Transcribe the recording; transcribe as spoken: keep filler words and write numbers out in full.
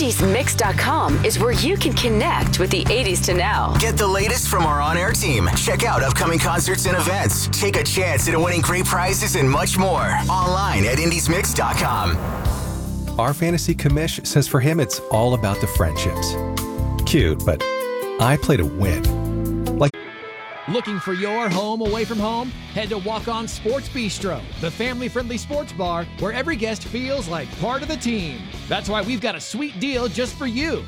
indies mix dot com is where you can connect with the eighties to now. Get the latest from our on-air team. Check out upcoming concerts and events. Take a chance at winning great prizes and much more. Online at indies mix dot com. Our fantasy commish says for him it's all about the friendships. Cute, but I play to win. Like, looking for your home away from home? Head to Walk On Sports Bistro, the family-friendly sports bar where every guest feels like part of the team. That's why we've got a sweet deal just for you.